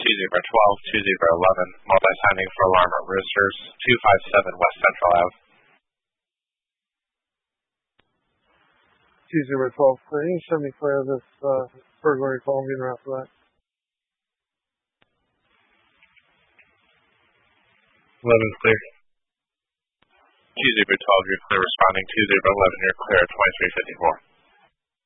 2012-2011, multi-signing for alarm at Roosters, 257 West Central Ave. 2012 clear. You can show me clear this burglary call and get around for that. 11's clear. 2012, you're clear responding. 2011, you're clear at 2354.